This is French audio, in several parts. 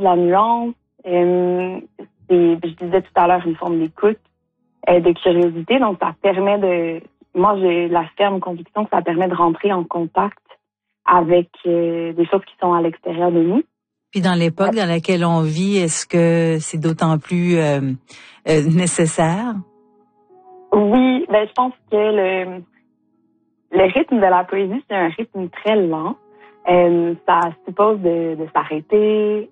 de la nuance. Je disais tout à l'heure, une forme d'écoute, de curiosité. Donc, ça permet moi, j'ai la ferme conviction que ça permet de rentrer en contact avec des choses qui sont à l'extérieur de nous. Puis dans l'époque dans laquelle on vit, est-ce que c'est d'autant plus nécessaire? Oui, je pense que le rythme de la poésie, c'est un rythme très lent. Ça suppose de s'arrêter,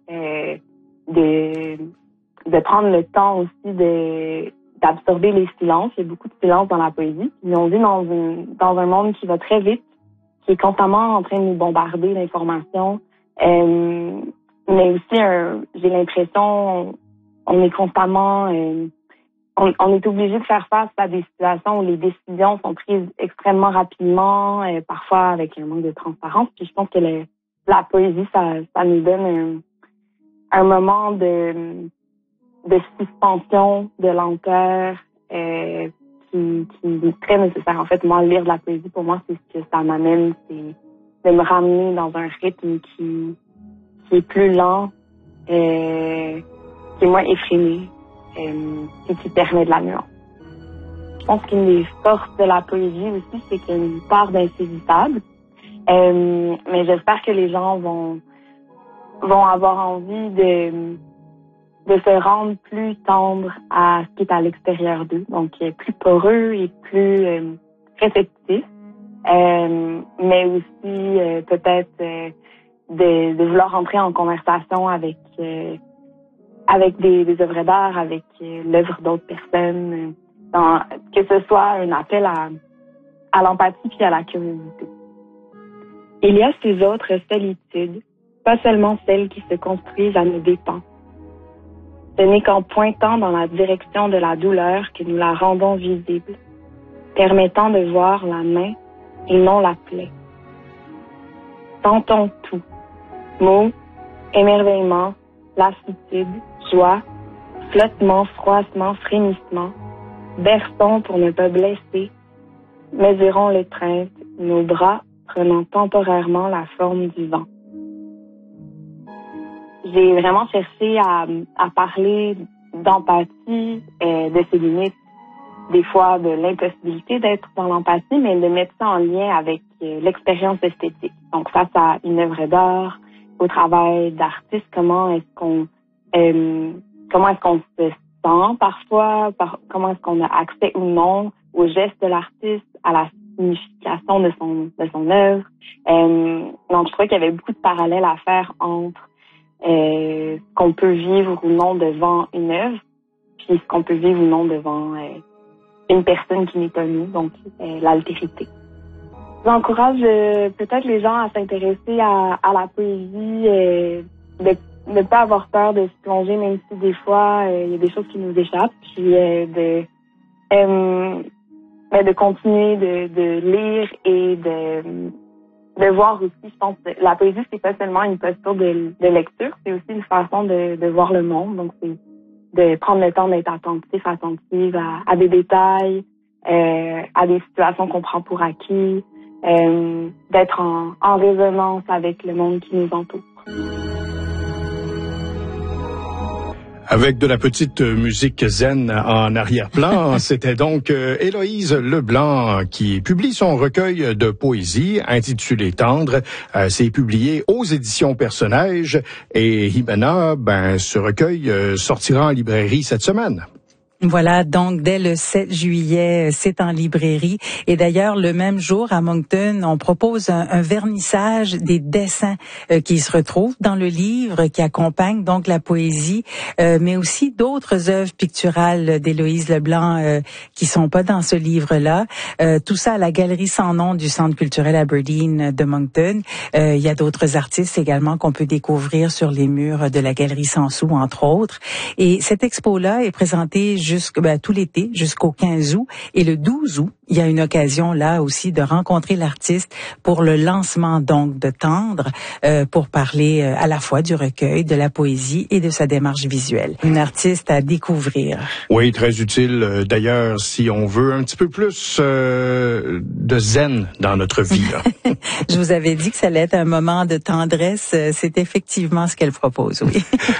de prendre le temps aussi d'absorber les silences. Il y a beaucoup de silence dans la poésie. Puis on vit dans un monde qui va très vite, qui est constamment en train de nous bombarder d'informations. Mais aussi, j'ai l'impression, on est constamment, on est obligé de faire face à des situations où les décisions sont prises extrêmement rapidement, parfois avec un manque de transparence. Puis je pense que la poésie, ça nous donne un moment de suspension, de lenteur, qui est très nécessaire. En fait, moi, lire de la poésie, pour moi, c'est ce que ça m'amène, c'est de me ramener dans un rythme qui est plus lent, qui est moins effréné, et qui permet de la nuance. Je pense qu'une des forces de la poésie aussi, c'est qu'il y a une part d'insaisissable. Mais j'espère que les gens vont avoir envie de se rendre plus tendre à ce qui est à l'extérieur d'eux, donc plus poreux et plus réceptif, mais aussi peut-être de vouloir entrer en conversation avec des œuvres d'art, avec l'œuvre d'autres personnes, que ce soit un appel à l'empathie puis à la curiosité. Il y a ces autres solitudes, pas seulement celles qui se construisent à nos dépens. Ce n'est qu'en pointant dans la direction de la douleur que nous la rendons visible, permettant de voir la main et non la plaie. Sentons tout. Mots, émerveillement, lassitude, joie, flottement, froissement, frémissement. Berçons pour ne pas blesser. Mesurons l'étreinte, nos bras prenant temporairement la forme du vent. J'ai vraiment cherché à parler d'empathie, de ses limites, des fois de l'impossibilité d'être dans l'empathie, mais de mettre ça en lien avec l'expérience esthétique. Donc face à une œuvre d'art, au travail d'artiste, comment est-ce qu'on se sent parfois, comment est-ce qu'on a accès ou non au geste de l'artiste, à la signification de son œuvre. Donc je trouvais qu'il y avait beaucoup de parallèles à faire entre ce qu'on peut vivre ou non devant une œuvre, puis ce qu'on peut vivre ou non devant une personne qui n'est pas nous, donc l'altérité. J'encourage peut-être les gens à s'intéresser à la poésie, de ne pas avoir peur de se plonger, même si des fois il y a des choses qui nous échappent, puis de continuer de lire et de voir aussi. Je pense que la poésie, c'est pas seulement une posture de lecture, c'est aussi une façon de voir le monde. Donc c'est de prendre le temps d'être attentive à des détails, à des situations qu'on prend pour acquis, d'être en résonance avec le monde qui nous entoure. Avec de la petite musique zen en arrière-plan, c'était donc Héloïse Leblanc qui publie son recueil de poésie intitulé Tendre. C'est publié aux éditions Personnages et Hibana, ce recueil sortira en librairie cette semaine. Voilà, donc dès le 7 juillet, c'est en librairie. Et d'ailleurs, le même jour, à Moncton, on propose un vernissage des dessins qui se retrouvent dans le livre, qui accompagne donc la poésie, mais aussi d'autres œuvres picturales d'Héloïse Leblanc qui sont pas dans ce livre-là. Tout ça à la Galerie Sans Nom du Centre culturel Aberdeen de Moncton. Il y a d'autres artistes également qu'on peut découvrir sur les murs de la Galerie Sans Sous, entre autres. Et cette expo-là est présentée tout l'été jusqu'au 15 août. Et le 12 août, il y a une occasion là aussi de rencontrer l'artiste pour le lancement donc de Tendre, pour parler à la fois du recueil, de la poésie et de sa démarche visuelle. Une artiste à découvrir. Oui, très utile d'ailleurs si on veut un petit peu plus de zen dans notre vie. Là. Je vous avais dit que ça allait être un moment de tendresse. C'est effectivement ce qu'elle propose, oui.